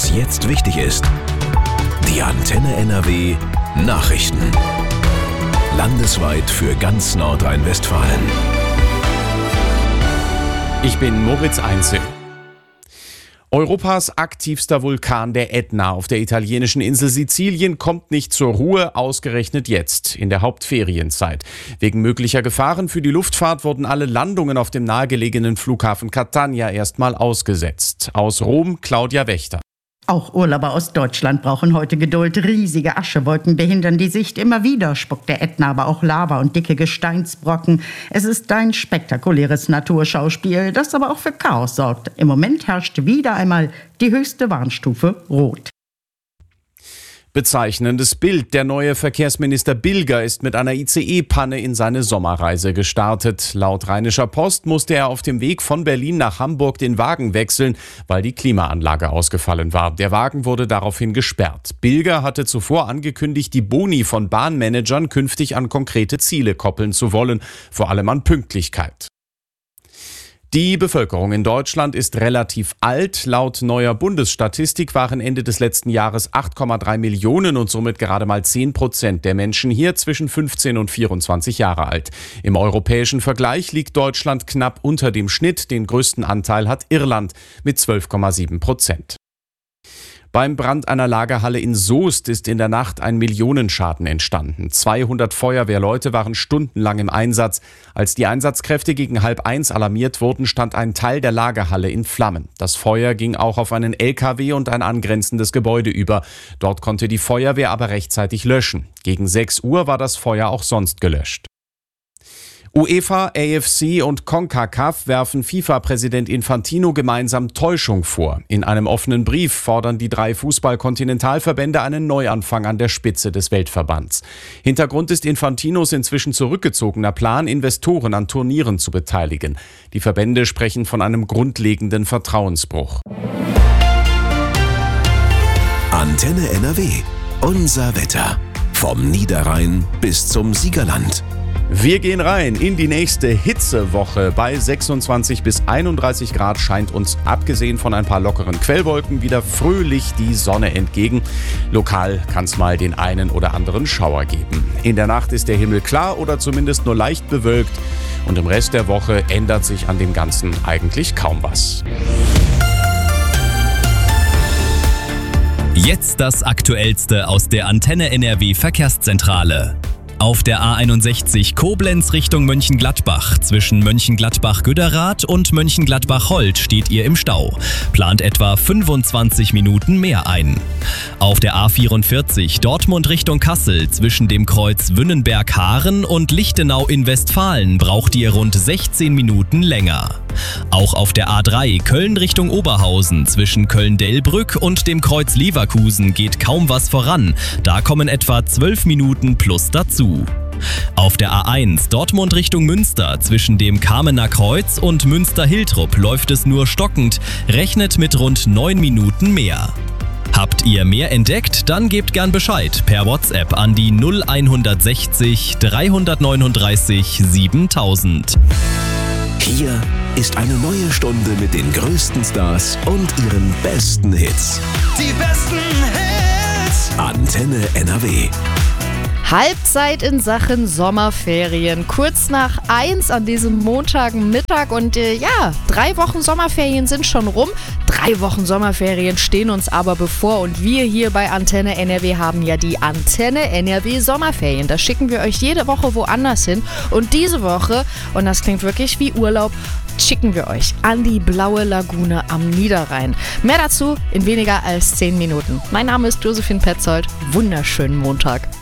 Was jetzt wichtig ist. Die Antenne NRW Nachrichten. Landesweit für ganz Nordrhein-Westfalen. Ich bin Moritz Einzel. Europas aktivster Vulkan, der Ätna auf der italienischen Insel Sizilien, kommt nicht zur Ruhe, ausgerechnet jetzt, in der Hauptferienzeit. Wegen möglicher Gefahren für die Luftfahrt wurden alle Landungen auf dem nahegelegenen Flughafen Catania erstmal ausgesetzt. Aus Rom, Claudia Wächter. Auch Urlauber aus Deutschland brauchen heute Geduld. Riesige Aschewolken behindern die Sicht. Immer wieder spuckt der Ätna aber auch Lava und dicke Gesteinsbrocken. Es ist ein spektakuläres Naturschauspiel, das aber auch für Chaos sorgt. Im Moment herrscht wieder einmal die höchste Warnstufe Rot. Bezeichnendes Bild. Der neue Verkehrsminister Bilger ist mit einer ICE-Panne in seine Sommerreise gestartet. Laut Rheinischer Post musste er auf dem Weg von Berlin nach Hamburg den Wagen wechseln, weil die Klimaanlage ausgefallen war. Der Wagen wurde daraufhin gesperrt. Bilger hatte zuvor angekündigt, die Boni von Bahnmanagern künftig an konkrete Ziele koppeln zu wollen, vor allem an Pünktlichkeit. Die Bevölkerung in Deutschland ist relativ alt. Laut neuer Bundesstatistik waren Ende des letzten Jahres 8,3 Millionen und somit gerade mal 10% der Menschen hier zwischen 15 und 24 Jahre alt. Im europäischen Vergleich liegt Deutschland knapp unter dem Schnitt. Den größten Anteil hat Irland mit 12,7%. Beim Brand einer Lagerhalle in Soest ist in der Nacht ein Millionenschaden entstanden. 200 Feuerwehrleute waren stundenlang im Einsatz. Als die Einsatzkräfte gegen 12:30 alarmiert wurden, stand ein Teil der Lagerhalle in Flammen. Das Feuer ging auch auf einen LKW und ein angrenzendes Gebäude über. Dort konnte die Feuerwehr aber rechtzeitig löschen. Gegen 6 Uhr war das Feuer auch sonst gelöscht. UEFA, AFC und CONCACAF werfen FIFA-Präsident Infantino gemeinsam Täuschung vor. In einem offenen Brief fordern die 3 Fußball-Kontinentalverbände einen Neuanfang an der Spitze des Weltverbands. Hintergrund ist Infantinos inzwischen zurückgezogener Plan, Investoren an Turnieren zu beteiligen. Die Verbände sprechen von einem grundlegenden Vertrauensbruch. Antenne NRW. Unser Wetter. Vom Niederrhein bis zum Siegerland. Wir gehen rein in die nächste Hitzewoche. Bei 26 bis 31 Grad scheint uns, abgesehen von ein paar lockeren Quellwolken, wieder fröhlich die Sonne entgegen. Lokal kann es mal den einen oder anderen Schauer geben. In der Nacht ist der Himmel klar oder zumindest nur leicht bewölkt. Und im Rest der Woche ändert sich an dem Ganzen eigentlich kaum was. Jetzt das Aktuellste aus der Antenne NRW Verkehrszentrale. Auf der A61 Koblenz Richtung Mönchengladbach zwischen Mönchengladbach-Güderath und Mönchengladbach-Holt steht ihr im Stau. Plant etwa 25 Minuten mehr ein. Auf der A44 Dortmund Richtung Kassel zwischen dem Kreuz Wünnenberg-Haaren und Lichtenau in Westfalen braucht ihr rund 16 Minuten länger. Auch auf der A3 Köln Richtung Oberhausen zwischen Köln-Delbrück und dem Kreuz Leverkusen geht kaum was voran. Da kommen etwa 12 Minuten plus dazu. Auf der A1 Dortmund Richtung Münster zwischen dem Kamener Kreuz und Münster-Hiltrup läuft es nur stockend, rechnet mit rund 9 Minuten mehr. Habt ihr mehr entdeckt? Dann gebt gern Bescheid per WhatsApp an die 0160 339 7000. Hier ist eine neue Stunde mit den größten Stars und ihren besten Hits. Die besten Hits. Antenne NRW. Halbzeit in Sachen Sommerferien. Kurz nach 1 an diesem Montagmittag und 3 Wochen Sommerferien sind schon rum. 3 Wochen Sommerferien stehen uns aber bevor und wir hier bei Antenne NRW haben ja die Antenne NRW Sommerferien. Das schicken wir euch jede Woche woanders hin und diese Woche, und das klingt wirklich wie Urlaub, schicken wir euch an die Blaue Lagune am Niederrhein. Mehr dazu in weniger als 10 Minuten. Mein Name ist Josephine Petzold. Wunderschönen Montag.